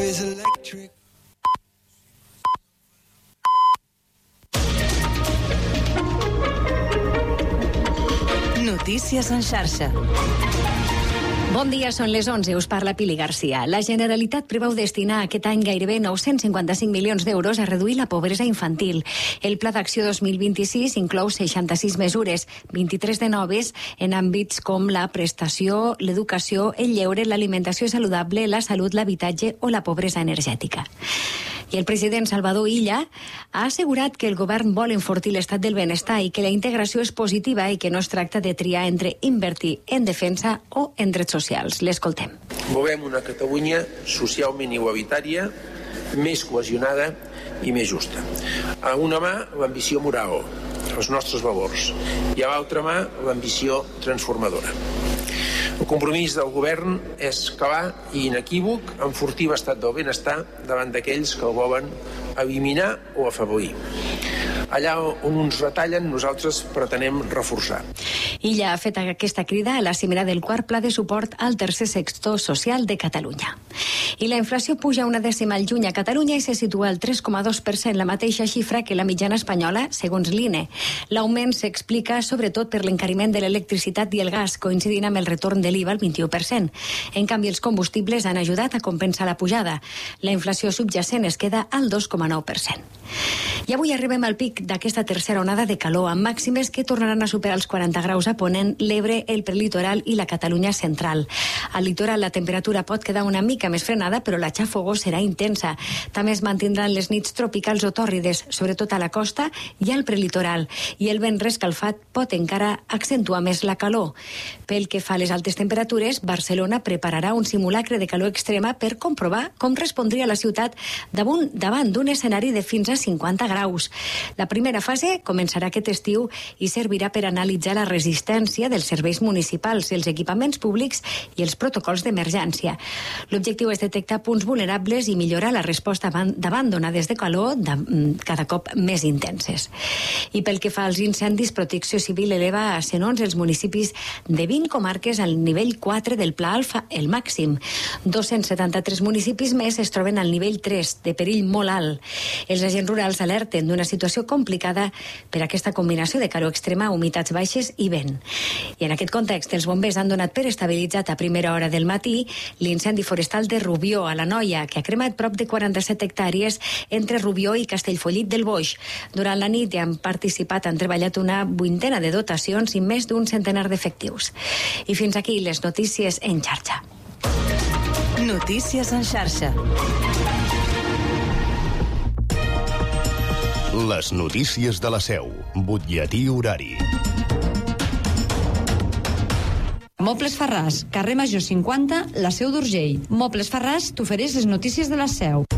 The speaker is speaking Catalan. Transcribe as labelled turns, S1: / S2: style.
S1: is electric.
S2: Notícies en xarxa.
S3: Bon dia, són les 11, us parla Pili Garcia. La Generalitat preveu destinar aquest any gairebé 955 milions d'euros a reduir la pobresa infantil. El Pla d'Acció 2026 inclou 66 mesures, 23 de noves en àmbits com la prestació, l'educació, el lleure, l'alimentació saludable, la salut, l'habitatge o la pobresa energètica. I el president Salvador Illa ha assegurat que el govern vol enfortir l'estat del benestar i que la integració és positiva i que no es tracta de triar entre invertir en defensa o en drets socials. L'escoltem.
S4: Volem una Catalunya socialment igualitària, més cohesionada i més justa. A una mà, l'ambició moral, els nostres valors, i a l'altra mà, l'ambició transformadora. El compromís del govern és clar i inequívoc enfortir l'estat del benestar davant d'aquells que el volen eliminar o afavorir. Allà on uns retallen, nosaltres pretenem reforçar.
S3: Illa ha fet aquesta crida a la cimera del quart pla de suport al tercer sector social de Catalunya. I la inflació puja una dècima al juny a Catalunya i se situa al 3,2%, la mateixa xifra que la mitjana espanyola, segons l'INE. L'augment s'explica sobretot per l'encariment de l'electricitat i el gas, coincidint amb el retorn de l'IVA al 21%. En canvi, els combustibles han ajudat a compensar la pujada. La inflació subjacent es queda al 2,9%. I avui arribem al pic d'aquesta tercera onada de calor, amb màximes que tornaran a superar els 40 graus a Ponent, l'Ebre, el prelitoral i la Catalunya central. Al litoral la temperatura pot quedar una mica més frenada, però la xafogor serà intensa. També es mantindran les nits tropicals o tòrrides, sobretot a la costa i al prelitoral, i el vent rescalfat pot encara accentuar més la calor. Pel que fa a les altes temperatures, Barcelona prepararà un simulacre de calor extrema per comprovar com respondria la ciutat davant d'un escenari de fins a 50 graus. La primera fase començarà aquest estiu i servirà per analitzar la resistència dels serveis municipals, els equipaments públics i els protocols d'emergència. L'objectiu és detectar punts vulnerables i millorar la resposta davant d'onades de calor cada cop més intenses. I pel que fa als incendis, Protecció Civil eleva a 111 els municipis de 20 comarques al nivell 4 del Pla Alfa, el màxim. 273 municipis més es troben al nivell 3, de perill molt alt. Els agents rurals alerten d'una situació complicada per aquesta combinació de calor extrema, humitats baixes i vent. I en aquest context, els bombers han donat per estabilitzat a primera hora del matí l'incendi forestal de Rubió, a l'Anoia, que ha cremat prop de 47 hectàrees entre Rubió i Castellfollit del Boix. Durant la nit han participat, han treballat una vuitena de dotacions i més d'un centenar d'efectius. I fins aquí les notícies en xarxa.
S2: Notícies en xarxa.
S5: Les notícies de la Seu. Butlletí horari.
S6: Mobles Farràs, carrer Major 50, la Seu d'Urgell. Mobles Farràs t'ofereix les notícies de la Seu.